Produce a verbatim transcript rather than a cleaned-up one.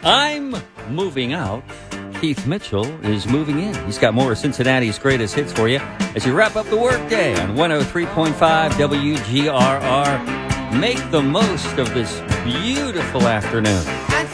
I'm moving out. Keith Mitchell is moving in. He's got more of Cincinnati's greatest hits for you as you wrap up the workday on one oh three point five W G R R. Make the most of this beautiful afternoon.